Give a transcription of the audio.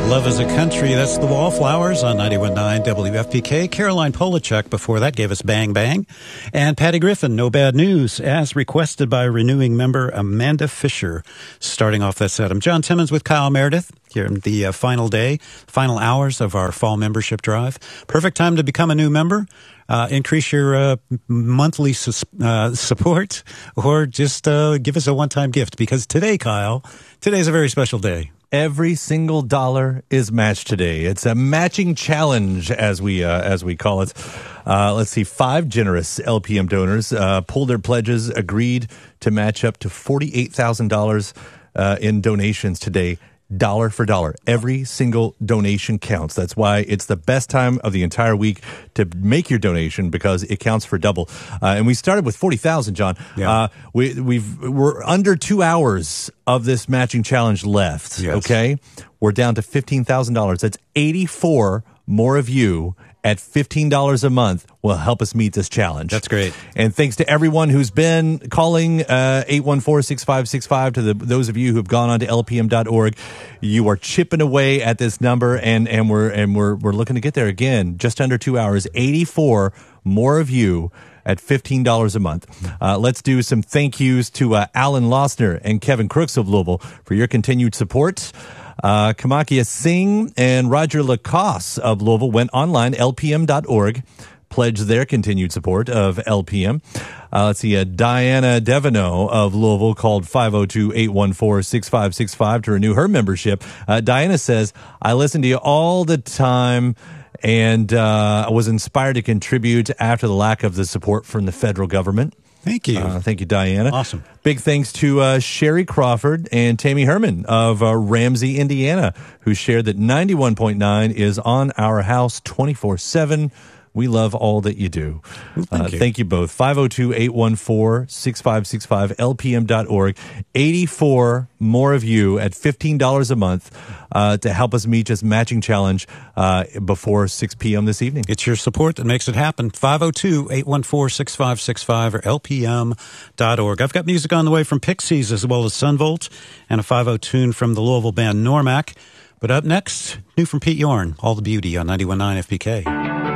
Love is a Country. That's the Wallflowers on 91.9 WFPK. Caroline Polachek before that gave us Bang Bang. And Patty Griffin, No Bad News, as requested by renewing member Amanda Fisher. Starting off that set, I'm John Timmons with Kyle Meredith here in the final hours of our fall membership drive. Perfect time to become a new member. Increase your monthly support, or just give us a one-time gift. Because today, Kyle, today's a very special day. Every single dollar is matched today. It's a matching challenge, as we call it. Let's see, 5 generous LPM donors pulled their pledges, agreed to match up to $48,000 in donations today. Dollar for dollar. Every single donation counts. That's why it's the best time of the entire week to make your donation, because it counts for double. And we started with 40,000, John. Yeah. We're under 2 hours of this matching challenge left. Yes. Okay. We're down to $15,000. That's 84 more of you at $15 a month will help us meet this challenge. That's great. And thanks to everyone who's been calling 814-6565, to those of you who have gone on to lpm.org. You are chipping away at this number, and we're looking to get there again. Just under 2 hours, 84 more of you at $15 a month. Let's do some thank yous to Alan Losner and Kevin Crooks of Louisville for your continued support. Kamakia Singh and Roger Lacoste of Louisville went online, lpm.org, pledged their continued support of LPM. Let's see, Diana Devino of Louisville called 502-814-6565 to renew her membership. Diana says, I listen to you all the time, and I was inspired to contribute after the lack of the support from the federal government. Thank you. Thank you, Diana. Awesome. Big thanks to Sherry Crawford and Tammy Herman of Ramsey, Indiana, who shared that 91.9 is on our house 24/7. We love all that you do. Thank you both. 502-814-6565, lpm.org. 84 more of you at $15 a month to help us meet this matching challenge before 6 p.m. this evening. It's your support that makes it happen. 502-814-6565 or lpm.org. I've got music on the way from Pixies as well as Sunvolt, and a 5:00 tune from the Louisville band Normac. But up next, new from Pete Yorn, All the Beauty on 91.9 FPK.